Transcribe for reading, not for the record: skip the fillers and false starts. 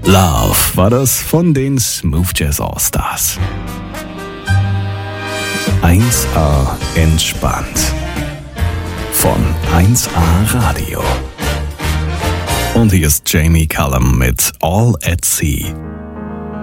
Love war das von den Smooth Jazz All-Stars. 1A entspannt. Von 1A Radio. Und hier ist Jamie Cullum mit All at Sea.